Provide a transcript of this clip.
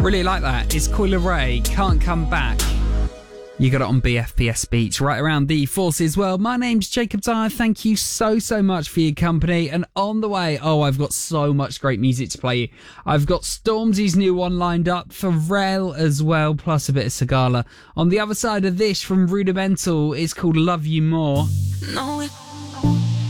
Really like that. It's Coil Ray, Can't Come Back. You got it on BFPS Beats right around the Forces World. My name's Jacob Dyer. Thank you so much for your company. And on the way, I've got so much great music to play you. I've got Stormzy's new one lined up, Pharrell as well, plus a bit of Sigala. On the other side of this from Rudimental, it's called Love You More. No, it